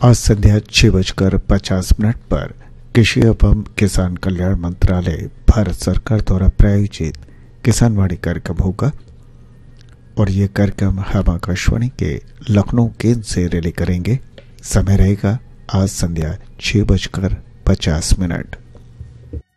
आज संध्या 6:50 पर कृषि एवं किसान कल्याण मंत्रालय भारत सरकार द्वारा प्रायोजित किसान वाणी कार्यक्रम होगा और ये कार्यक्रम हम आकाशवाणी के लखनऊ केंद्र से रिले करेंगे। समय रहेगा आज संध्या 6:50।